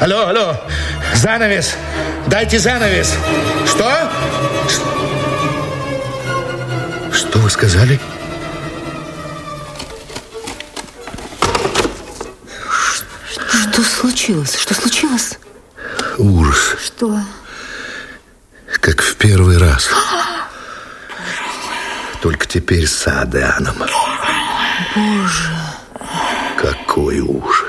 Алло. Занавес. Дайте занавес. Что? Что вы сказали? Что случилось? Что случилось? Ужас. Что? Как в первый раз. Только теперь с Адрианом. Боже. Какой ужас.